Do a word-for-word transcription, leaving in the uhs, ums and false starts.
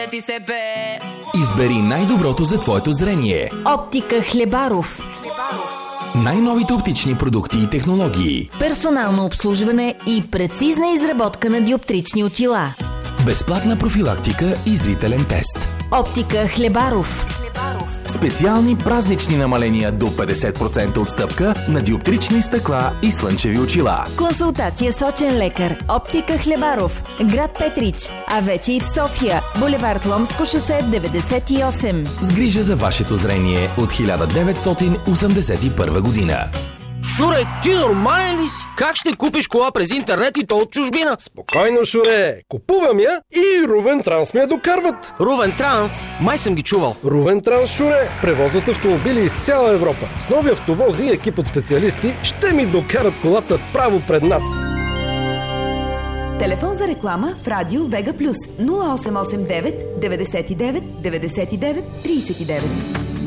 Избери най-доброто за твоето зрение. Оптика Хлебаров. Най-новите оптични продукти и технологии. Персонално обслужване и прецизна изработка на диоптрични очила. Безплатна профилактика и зрителен тест. Оптика Хлебаров. Специални празнични намаления до петдесет процента отстъпка на диоптрични стъкла и слънчеви очила. Консултация с очен лекар. Оптика Хлебаров. Град Петрич, а вече и в София. Булевард Ломско шосе деветдесет и осем. С грижа за вашето зрение от хиляда деветстотин осемдесет и първа година. Шуре, ти нормален ли си? Как ще купиш кола през интернет и то от чужбина? Спокойно, Шуре. Купувам я и Рувен Транс ме я докарват. Рувен Транс? Май съм ги чувал. Рувен Транс, Шуре. Превозват автомобили из цяла Европа. С нови автовози и екип от специалисти ще ми докарат колата право пред нас. Телефон за реклама в радио Вега Плюс нула осем осем девет деветдесет и девет деветдесет и девет тридесет и девет.